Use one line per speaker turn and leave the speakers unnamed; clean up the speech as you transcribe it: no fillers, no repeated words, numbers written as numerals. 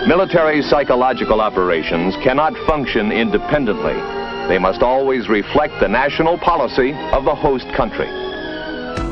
Military psychological operations cannot function independently. They must always reflect the national policy of the host country.